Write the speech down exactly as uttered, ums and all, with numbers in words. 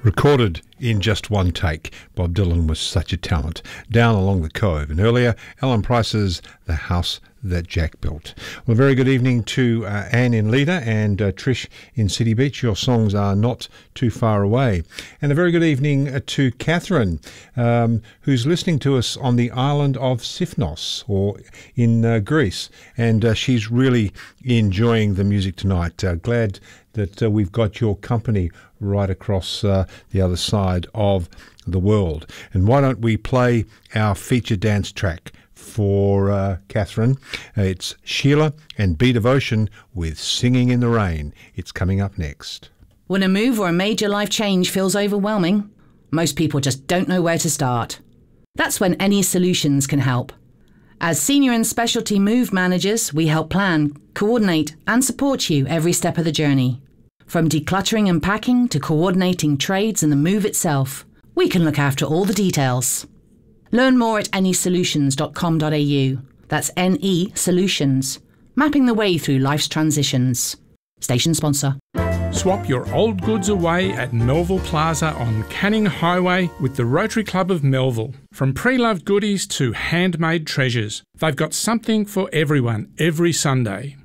Recorded in just one take, Bob Dylan was such a talent. Down Along the Cove, and earlier, Alan Price's The House That Jack Built. Well, a very good evening to uh, Anne in Leda and uh, Trish in City Beach. Your songs are not too far away. And a very good evening uh, to Catherine, um, who's listening to us on the island of Sifnos, or in uh, Greece. And uh, she's really enjoying the music tonight. Uh, glad that uh, we've got your company right across uh, the other side of the world. And why don't we play our feature dance track for uh, Catherine? Uh, it's Sheila and Be Devotion with Singing in the Rain. It's coming up next. When a move or a major life change feels overwhelming, most people just don't know where to start. That's when Any Solutions can help. As senior and specialty move managers, we help plan, coordinate and support you every step of the journey. From decluttering and packing to coordinating trades and the move itself, we can look after all the details. Learn more at any solutions dot com dot a u. That's N E Solutions, mapping the way through life's transitions. Station sponsor. Swap your old goods away at Melville Plaza on Canning Highway with the Rotary Club of Melville. From pre-loved goodies to handmade treasures, they've got something for everyone every Sunday.